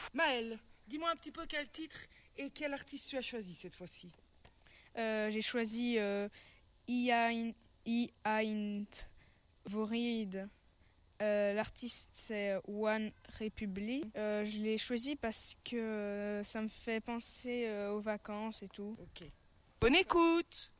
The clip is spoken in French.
Maëlle, dis-moi un petit peu quel titre et quel artiste tu as choisi cette fois-ci. J'ai choisi Iain Vorid. L'artiste c'est One Republic. Je l'ai choisi parce que ça me fait penser aux vacances et tout. Ok. Bonne écoute!